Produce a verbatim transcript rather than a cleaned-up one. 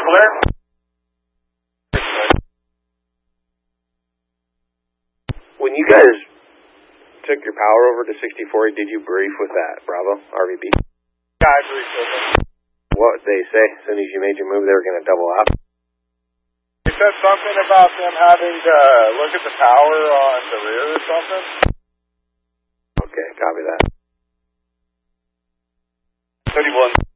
clear? When you guys took your power over to sixty-four, did you brief with that Bravo R V B? Yeah, I briefed with them. What did they say? As soon as you made your move, they were going to double up? They said something about them having to look at the power on the rear or something. Okay, copy that. thirty-one.